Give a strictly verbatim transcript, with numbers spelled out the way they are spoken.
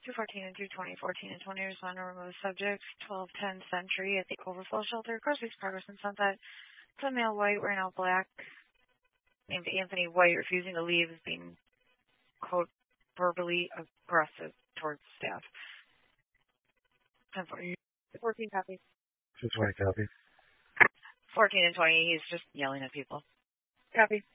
two fourteen and two twenty, fourteen and twenty, respond to remove subjects, twelve ten Century at the Overflow Shelter, Groceries Progress and Sunset, to male white wearing all black, named Anthony White, refusing to leave, is being, quote, verbally aggressive towards staff. ten forty. fourteen copy. two twenty copy. fourteen and twenty, he's just yelling at people. Copy.